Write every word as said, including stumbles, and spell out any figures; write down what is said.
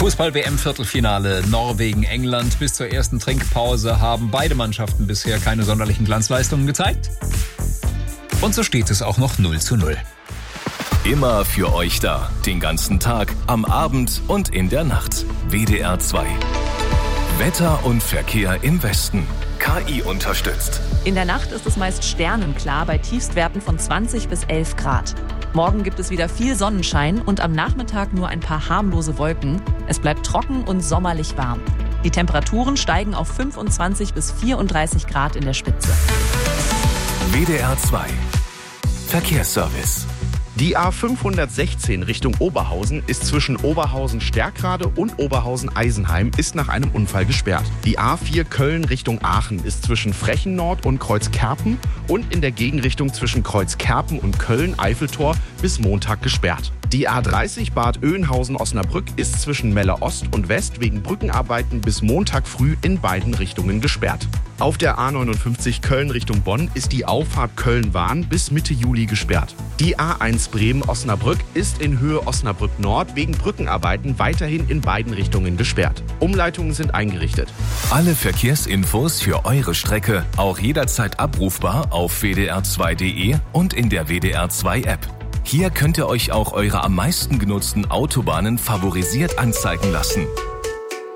Fußball-W M-Viertelfinale Norwegen-England. Bis zur ersten Trinkpause haben beide Mannschaften bisher keine sonderlichen Glanzleistungen gezeigt. Und so steht es auch noch null zu null. Immer für euch da. Den ganzen Tag, am Abend und in der Nacht. W D R zwei. Wetter und Verkehr im Westen. K I unterstützt. In der Nacht ist es meist sternenklar bei Tiefstwerten von zwanzig bis elf Grad. Morgen gibt es wieder viel Sonnenschein und am Nachmittag nur ein paar harmlose Wolken. Es bleibt trocken und sommerlich warm. Die Temperaturen steigen auf fünfundzwanzig bis vierunddreißig Grad in der Spitze. W D R zwei. Verkehrsservice. Die A fünfhundertsechzehn Richtung Oberhausen ist zwischen Oberhausen-Stärkrade und Oberhausen-Eisenheim ist nach einem Unfall gesperrt. Die A vier Köln Richtung Aachen ist zwischen Frechen-Nord und Kreuzkerpen und in der Gegenrichtung zwischen Kreuzkerpen und Köln-Eiffeltor bis Montag gesperrt. Die A dreißig Bad Oeynhausen-Osnabrück ist zwischen Melle Ost und West wegen Brückenarbeiten bis Montag früh in beiden Richtungen gesperrt. Auf der A neunundfünfzig Köln Richtung Bonn ist die Auffahrt Köln-Wahn bis Mitte Juli gesperrt. Die A eins Bremen-Osnabrück ist in Höhe Osnabrück Nord wegen Brückenarbeiten weiterhin in beiden Richtungen gesperrt. Umleitungen sind eingerichtet. Alle Verkehrsinfos für eure Strecke auch jederzeit abrufbar auf w d r zwei punkt d e und in der W D R zwei App. Hier könnt ihr euch auch eure am meisten genutzten Autobahnen favorisiert anzeigen lassen.